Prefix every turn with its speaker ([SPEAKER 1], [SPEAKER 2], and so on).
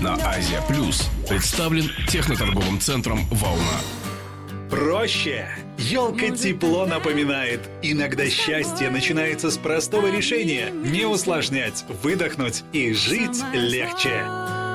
[SPEAKER 1] на Азия Плюс представлен техноторговым центром «Волна».
[SPEAKER 2] Проще. Елка тепло напоминает. Иногда счастье начинается с простого решения. Не усложнять, выдохнуть и жить легче.